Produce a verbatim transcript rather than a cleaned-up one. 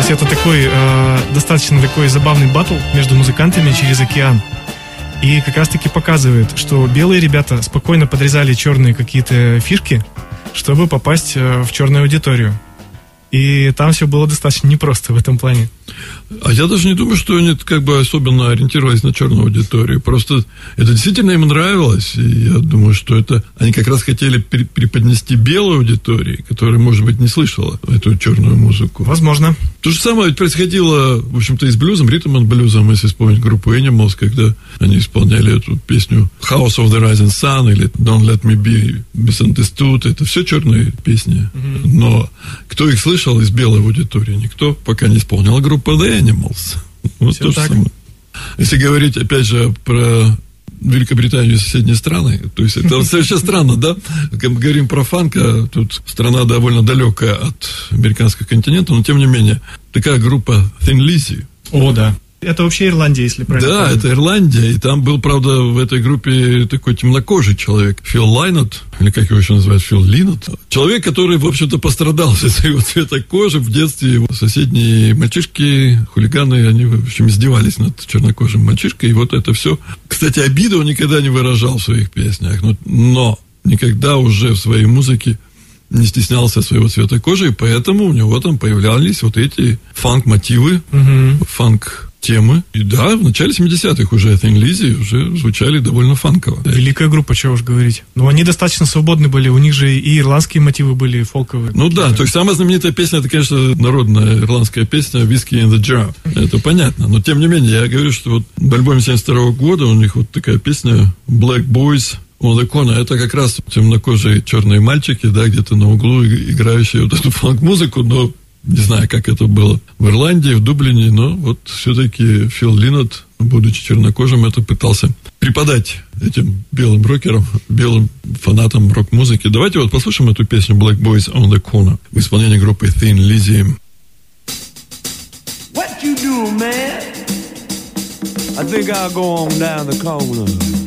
есть это такой, э, достаточно такой забавный баттл между музыкантами через океан. И как раз-таки показывает, что белые ребята спокойно подрезали черные какие-то фишки, чтобы попасть в черную аудиторию. И там все было достаточно непросто в этом плане. А я даже не думаю, что они как бы особенно ориентировались на черную аудиторию. Просто это действительно им нравилось. И я думаю, что это они как раз хотели преподнести белой аудитории, которая, может быть, не слышала эту черную музыку. Возможно. То же самое ведь происходило, в общем-то, и с блюзом, ритм энд блюзом, если вспомнить группу Animals, когда они исполняли эту песню House of the Rising Sun или Don't Let Me Be Misunderstood. Это все черные песни. Mm-hmm. Но кто их слышал из белой аудитории? Никто, пока не исполнял. Группа The Animals. Вот все то же так. самое. Если говорить, опять же, про Великобританию и соседние страны, то есть это совершенно странно, да? Когда мы говорим про фанк, а тут страна довольно далекая от американского континента, но тем не менее, такая группа Thin Lizzy. О, да. Это вообще Ирландия, если правильно Да, помню. Это Ирландия, и там был, правда, в этой группе такой темнокожий человек, Фил Лайнот, или как его еще называют, Фил Линот. Человек, который, в общем-то, пострадал из-за своего цвета кожи в детстве. Его соседние мальчишки, хулиганы, они, в общем, издевались над чернокожим мальчишкой, и вот это все. Кстати, обиду он никогда не выражал в своих песнях, но, но никогда уже в своей музыке не стеснялся своего цвета кожи, и поэтому у него там появлялись вот эти фанк-мотивы, угу. фанк темы. И да, в начале семидесятых уже Thin Lizzy уже звучали довольно фанково. Великая группа, чего уж говорить. Но они достаточно свободны были, у них же и ирландские мотивы были, фолковые. Ну да, то есть самая знаменитая песня, это, конечно, народная ирландская песня «Whiskey in the Jar». Это понятно, но тем не менее, я говорю, что вот в альбоме семьдесят второго года у них вот такая песня «Black Boys on the Corner». Это как раз темнокожие черные мальчики, да, где-то на углу играющие вот эту фанк-музыку, но не знаю, как это было в Ирландии, в Дублине, но вот все-таки Фил Линот, будучи чернокожим, это пытался преподать этим белым рокерам, белым фанатам рок-музыки. Давайте вот послушаем эту песню «Black Boys on the Corner» в исполнении группы Thin Lizzy. What you do, man? I think I'll go on down the corner.